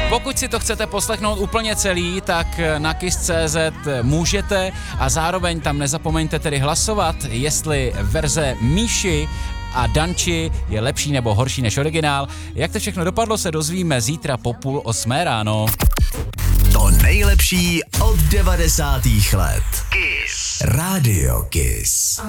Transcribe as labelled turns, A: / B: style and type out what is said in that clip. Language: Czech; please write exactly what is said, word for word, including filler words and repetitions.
A: Pokud si to chcete poslechnout úplně celý, tak na kiss tečka cé zet můžete a zároveň tam nezapomeňte tedy hlasovat, jestli verze Míši a Danči je lepší nebo horší než originál. Jak to všechno dopadlo, se dozvíme zítra po půl osmé ráno.
B: To nejlepší od devadesátých let. Kiss. Radio Kiss.